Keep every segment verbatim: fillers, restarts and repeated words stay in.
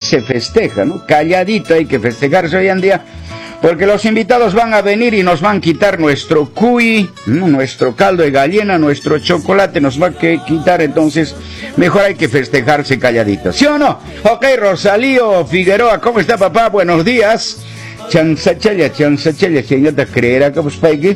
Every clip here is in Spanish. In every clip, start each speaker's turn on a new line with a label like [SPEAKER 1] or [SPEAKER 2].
[SPEAKER 1] se festeja, ¿no? Calladito hay que festejarse hoy en día, porque los invitados van a venir y nos van a quitar nuestro cuy, ¿no? Nuestro caldo de gallina, nuestro chocolate nos va a que quitar, entonces mejor hay que festejarse calladito, ¿sí o no? Ok, Rosalío Figueroa, ¿cómo está, papá? Buenos días. Chansachaya, chansachaya, señorita, creerá que pues paiki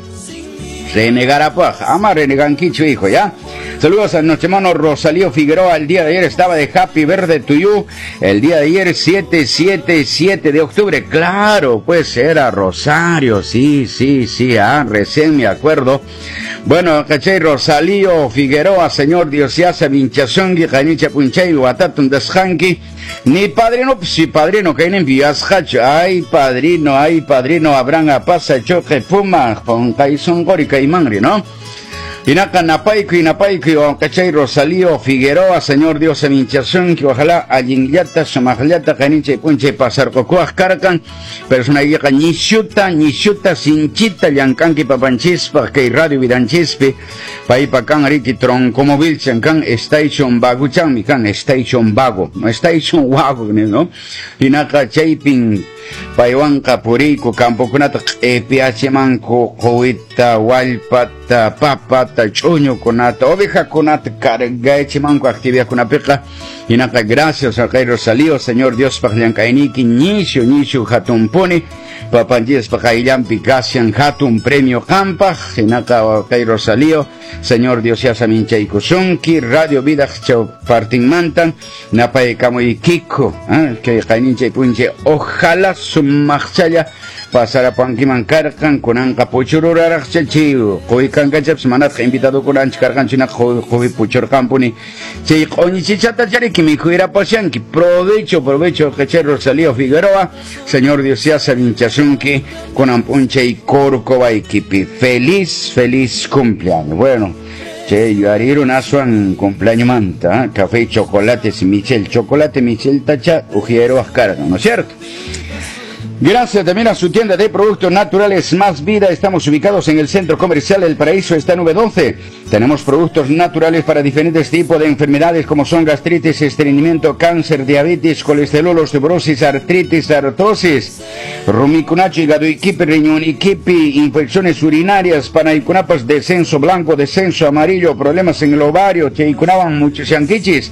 [SPEAKER 1] renegará pues, ama renegan quicho, hijo, ¿ya? Saludos a nuestro hermano Rosalío Figueroa. El día de ayer estaba de Happy Birthday to you. El día de ayer, siete, siete, siete de octubre. Claro, pues era Rosario. Sí, sí, sí, ah, recién me acuerdo. Bueno, ¿cachai? Rosalío Figueroa, señor Diosiasa, Vinchazongi, Janicha Punchay, Guatatun Deshanki. Ni padrino, si padrino, que en Viashacho. Ay, padrino, ay, padrino, habrán a pasa, choque, puma, con Kaison Gori, Kaimangri, ¿no? Inaka Napaiku, Napaiku, ¿cachai? Rosalío Figueroa, señor Dios en hinchazón, que ojalá Ayingliata, Samagliata, Caniche, Punche, Pasar Cocoas, Carcan, persona llega Nishuta, Nishuta, Sinchita, Yankanki, Papanchispa, que Radio Vidanchispe, Paipacan, Riki, Troncomóvil, Chancan, Station Baguchan, Mican, Station Bago, no Station Wago, ¿no? Inaka Chaping, Paiwanka, Purico, Campo Kunata, Epiache Manco, Coita, Walpata, Papata, Chuño Kunata, Oveja Kunata, Cargaeche Manco, Actividad Kunapeca, Inaka, gracias a Cairo Salío, Señor Dios, Pagliancainiki, Nishu, Nishu, Hatumpuni, Papanjis, Pacayán, Picasian, Hatum, Premio Campa, Inaka, Cairo Salío, Señor Dios, Yasamincha y Kusunki, Radio Vida, Parting Mantan, Napae Kamoy Kiko, que Jaininche y Punche, ojalá su marchaya pasara Pankiman Karkan, Kunanka Puchurura, Chiu, Koikan Gachaps, Manat, invitado con Anch Karkanchina, Kovi Puchur Campuni, Chei Onichichata Chariki, mi cuira Pasianki, provecho, provecho, Quechero Salío Figueroa, Señor Dios Yasaminchazunki, con Ampunche y Corcova y Kipi. Feliz, feliz cumpleaños. Bueno. Che, yo haría un asuan cumpleaños manta, ¿eh? Café y chocolate, Michel, chocolate, Michel Tacha, Ujiero Ascarga, ¿no es cierto? Gracias también a su tienda de productos naturales Más Vida. Estamos ubicados en el Centro Comercial El Paraíso, está nube doce. Tenemos productos naturales para diferentes tipos de enfermedades como son gastritis, estreñimiento, cáncer, diabetes, colesterol, osteoporosis, artritis, artrosis, rumicunacho, hígado iquipi, riñón iquipi, infecciones urinarias, panaicunapas, descenso blanco, descenso amarillo, problemas en el ovario, cheicunaban muchos yanquichis,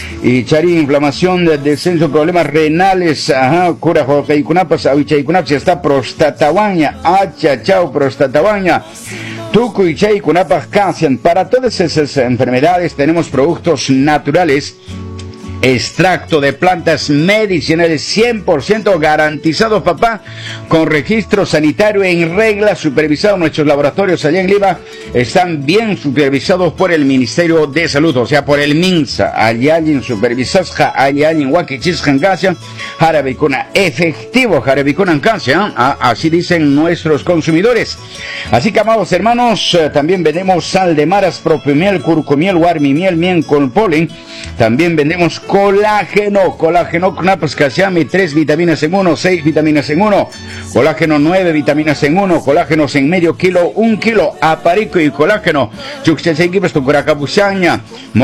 [SPEAKER 1] y chari, inflamación, de descenso, problemas renales, ajá, cura, joqueicunapas, Chaykunapsi está prostatawaña, hacha, chao, prostatawaña, tuku y chaykunapas casian. Para todas esas enfermedades tenemos productos naturales, extracto de plantas medicinales cien por ciento garantizados, papá, con registro sanitario en regla, supervisado. Nuestros laboratorios allá en Lima están bien supervisados por el Ministerio de Salud, o sea, por el MINSA. Hay alguien supervisasja, hay alguien wakichizjan gasia, jarabicuna efectivo, jarabicuna gasia, así dicen nuestros consumidores. Así que, amados hermanos, también vendemos sal de maras, propio miel, curcumiel, guarmimiel, miel con polen. También vendemos colágeno, colágeno Knapas Kasiami, tres vitaminas en uno, seis vitaminas en uno, colágeno nueve vitaminas en uno, colágenos en medio kilo, un kilo, aparico y colágeno, chuxchesequipes tu curacabusaña,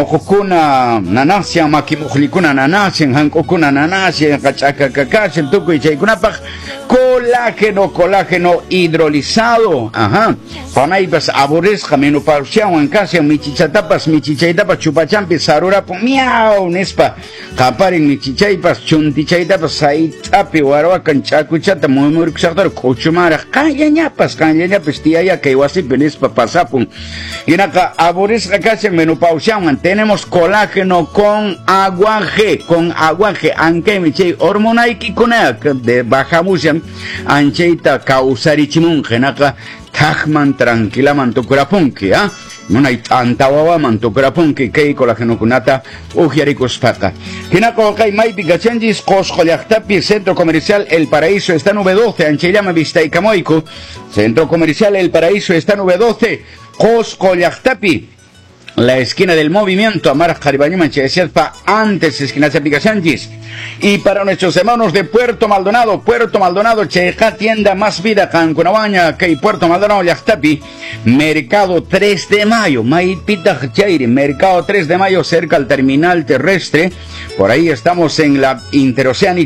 [SPEAKER 1] mojocuna nanasia, maquimujlicuna nanasia, hancocuna nanasia, cachacacacachen, tuco y chaicunapac, colágeno, colágeno hidrolizado, ajá, panaipas aborrezca, menopausiao, en casa, michichatapas, michichaitapas, chupachampis, sarurapo, miau, nespa, kaparen michichaipas, chuntichaitapas, saitapi, warawakan, chacuchata, mumurixator, cochumara, cañañapas, cañañapas, tiaya, que iguasipi, nespa, pasapun, y acá, aborrezca, casa, menopausiao, tenemos colágeno con aguaje, con aguaje, aunque michei, hormonaiki con de bajamusian, ancheita, causarichimun, genaka, tajman, tranquila, mantucurapunki, ¿ah? No hay tanta baba, mantucurapunki, kei, colágeno kunata, ujiaricos paca. Genako, kai, maipi, gachanjis, coscollactapi, Centro Comercial El Paraíso, está nube doce, ancheyama, vista y camoico, Centro Comercial El Paraíso, está nube doce, coscollactapi, la esquina del movimiento, Amara Jaribañuma, Chesiaspa, antes esquina de aplicaciones. Y para nuestros hermanos de Puerto Maldonado, Puerto Maldonado, Cheja, tienda Más Vida, Cancunabaña, que Puerto Maldonado, Yaxtapi, Mercado tres de mayo, Maipita Chairi, Mercado tres de mayo, cerca al terminal terrestre. Por ahí estamos en la interoceánica.